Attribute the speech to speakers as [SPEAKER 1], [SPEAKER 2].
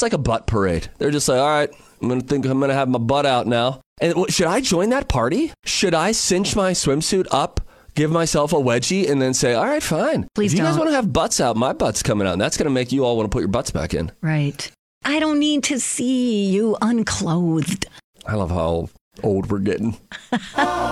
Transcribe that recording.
[SPEAKER 1] like a butt parade. They're just like, all right, I'm going to have my butt out now. And should I join that party? Should I cinch my swimsuit up, give myself a wedgie, and then say, all right, fine.
[SPEAKER 2] Please
[SPEAKER 1] if you
[SPEAKER 2] don't.
[SPEAKER 1] guys want to have butts out, my butt's coming out. And that's going to make you all want to put your butts back in.
[SPEAKER 2] Right. I don't need to see you unclothed.
[SPEAKER 1] I love how old we're getting.